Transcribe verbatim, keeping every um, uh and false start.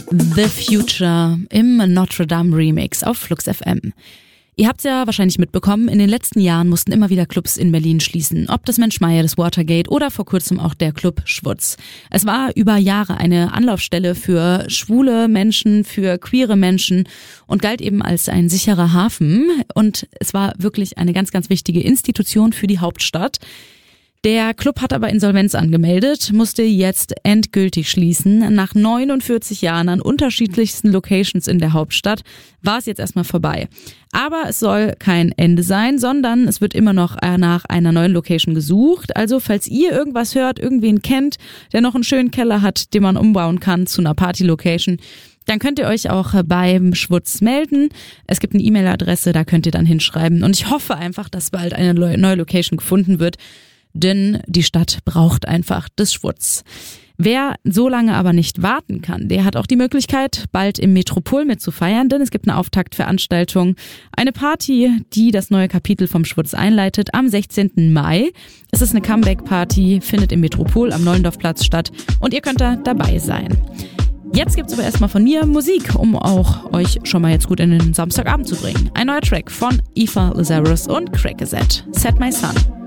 The Future im Notre Dame Remix auf Flux F M. Ihr habt es ja wahrscheinlich mitbekommen, in den letzten Jahren mussten immer wieder Clubs in Berlin schließen. Ob das Menschmeier, das Watergate oder vor kurzem auch der Club Schwutz. Es war über Jahre eine Anlaufstelle für schwule Menschen, für queere Menschen und galt eben als ein sicherer Hafen. Und es war wirklich eine ganz, ganz wichtige Institution für die Hauptstadt. Der Club hat aber Insolvenz angemeldet, musste jetzt endgültig schließen. Nach neunundvierzig Jahren an unterschiedlichsten Locations in der Hauptstadt war es jetzt erstmal vorbei. Aber es soll kein Ende sein, sondern es wird immer noch nach einer neuen Location gesucht. Also falls ihr irgendwas hört, irgendwen kennt, der noch einen schönen Keller hat, den man umbauen kann zu einer Party-Location, dann könnt ihr euch auch beim Schwutz melden. Es gibt eine E-Mail-Adresse, da könnt ihr dann hinschreiben. Und ich hoffe einfach, dass bald eine neue Location gefunden wird. Denn die Stadt braucht einfach das Schwutz. Wer so lange aber nicht warten kann, der hat auch die Möglichkeit, bald im Metropol mitzufeiern, denn es gibt eine Auftaktveranstaltung, eine Party, die das neue Kapitel vom Schwutz einleitet am sechzehnten Mai. Es ist eine Comeback-Party, findet im Metropol am Neulendorfplatz statt und ihr könnt da dabei sein. Jetzt gibt's aber erstmal von mir Musik, um auch euch schon mal jetzt gut in den Samstagabend zu bringen. Ein neuer Track von Aoife Lazarus und Craigazette, Set My Sun.